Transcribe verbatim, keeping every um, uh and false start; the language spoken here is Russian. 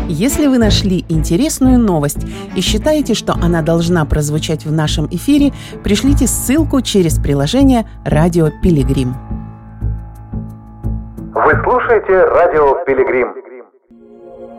Если вы нашли интересную новость и считаете, что она должна прозвучать в нашем эфире, пришлите ссылку через приложение «Радио Пилигрим». Вы слушаете «Радио Пилигрим».